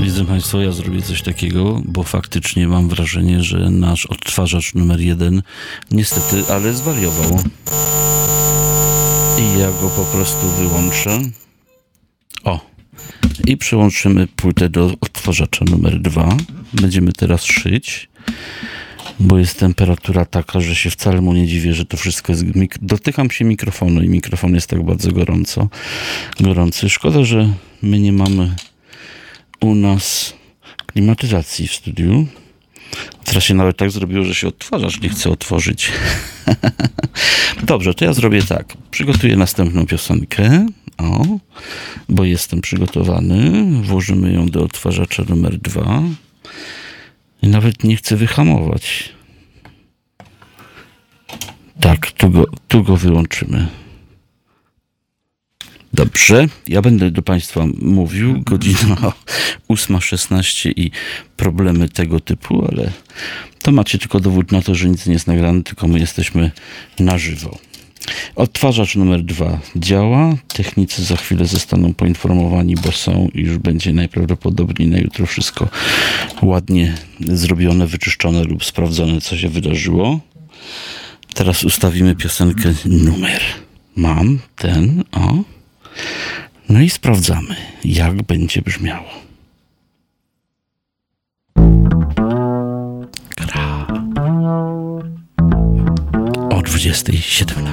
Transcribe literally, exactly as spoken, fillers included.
Widzę Państwo, ja zrobię coś takiego, bo faktycznie mam wrażenie, że nasz odtwarzacz numer jeden niestety, ale zwariował. I ja go po prostu wyłączę. O! I przyłączymy płytę do odtwarzacza numer dwa. Będziemy teraz szyć, bo jest temperatura taka, że się wcale mu nie dziwię, że to wszystko jest... Mik- dotykam się mikrofonu i mikrofon jest tak bardzo gorąco, gorący. Szkoda, że my nie mamy u nas klimatyzacji w studiu. Teraz się nawet tak zrobiło, że się odtwarzacz nie chce otworzyć. Dobrze, to ja zrobię tak. Przygotuję następną piosenkę. O, bo jestem przygotowany. Włożymy ją do odtwarzacza numer dwa. I nawet nie chcę wyhamować. Tak, tu go, tu go wyłączymy. Dobrze, ja będę do Państwa mówił. Godzina ósma szesnaście i problemy tego typu, ale to macie tylko dowód na to, że nic nie jest nagrane, tylko my jesteśmy na żywo. Odtwarzacz numer dwa działa. Technicy za chwilę zostaną poinformowani, bo są i już będzie najprawdopodobniej na jutro wszystko ładnie zrobione, wyczyszczone lub sprawdzone, co się wydarzyło. Teraz ustawimy piosenkę numer. Mam ten, o. No i sprawdzamy, jak będzie brzmiało. Gra o dwudziestej siedemnaście.